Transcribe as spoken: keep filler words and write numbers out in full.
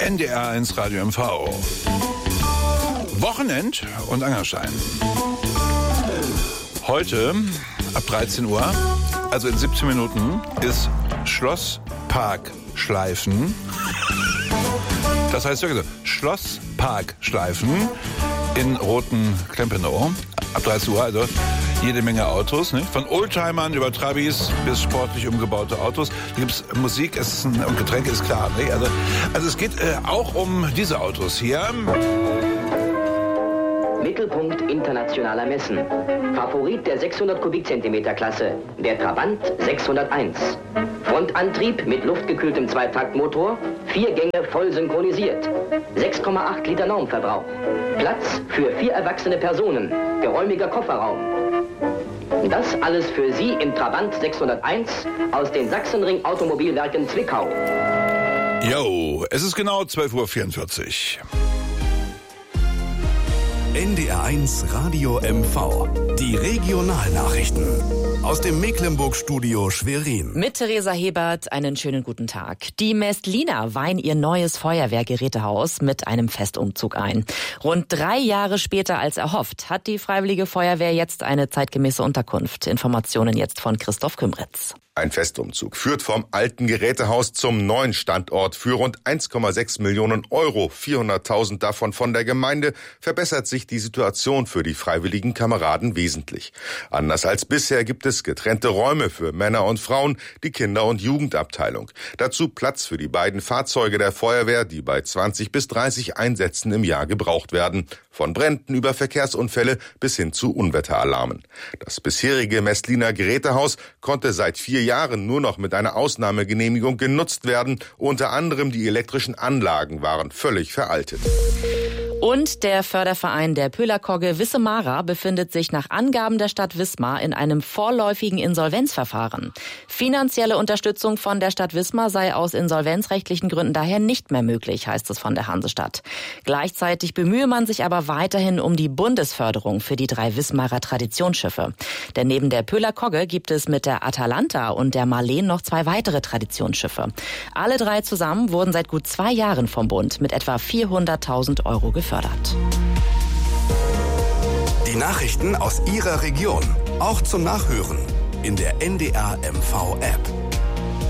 N D R eins Radio M V. Wochenend und Angerstein. Heute ab dreizehn Uhr, also in siebzehn Minuten, ist Schlossparkschleifen. Das heißt wirklich so, Schlossparkschleifen in Roten-Klempenow. Ab dreizehn Uhr, also jede Menge Autos, ne? Von Oldtimern über Trabis bis sportlich umgebaute Autos. Da gibt es Musik, Essen und Getränke, ist klar. Ne? Also, also es geht äh, auch um diese Autos hier. Mittelpunkt internationaler Messen. Favorit der sechshundert Kubikzentimeter Klasse, der Trabant sechshunderteins. Frontantrieb mit luftgekühltem Zweitaktmotor, vier Gänge voll synchronisiert. sechs Komma acht Liter Normverbrauch. Platz für vier erwachsene Personen. Geräumiger Kofferraum. Das alles für Sie im Trabant sechshunderteins aus den Sachsenring Automobilwerken Zwickau. Jo, es ist genau zwölf Uhr vierundvierzig. N D R eins Radio M V. Die Regionalnachrichten. Aus dem Mecklenburg-Studio Schwerin. Mit Theresa Hebert einen schönen guten Tag. Die Mestliner weihen ihr neues Feuerwehrgerätehaus mit einem Festumzug ein. Rund drei Jahre später als erhofft, hat die Freiwillige Feuerwehr jetzt eine zeitgemäße Unterkunft. Informationen jetzt von Christoph Kümritz. Ein Festumzug führt vom alten Gerätehaus zum neuen Standort für rund eins Komma sechs Millionen Euro. vierhunderttausend davon von der Gemeinde, verbessert sich die Situation für die freiwilligen Kameraden wesentlich. Anders als bisher gibt es getrennte Räume für Männer und Frauen, die Kinder- und Jugendabteilung. Dazu Platz für die beiden Fahrzeuge der Feuerwehr, die bei zwanzig bis dreißig Einsätzen im Jahr gebraucht werden. Von Bränden über Verkehrsunfälle bis hin zu Unwetteralarmen. Das bisherige Mestliner Gerätehaus konnte seit vier Jahren nur noch mit einer Ausnahmegenehmigung genutzt werden. Unter anderem die elektrischen Anlagen waren völlig veraltet. Und der Förderverein der Pöhler-Kogge Wissemara befindet sich nach Angaben der Stadt Wismar in einem vorläufigen Insolvenzverfahren. Finanzielle Unterstützung von der Stadt Wismar sei aus insolvenzrechtlichen Gründen daher nicht mehr möglich, heißt es von der Hansestadt. Gleichzeitig bemühe man sich aber weiterhin um die Bundesförderung für die drei Wismarer Traditionsschiffe. Denn neben der Pöhler-Kogge gibt es mit der Atalanta und der Marleen noch zwei weitere Traditionsschiffe. Alle drei zusammen wurden seit gut zwei Jahren vom Bund mit etwa vierhunderttausend Euro gefördert. Die Nachrichten aus Ihrer Region, auch zum Nachhören in der N D R M V App.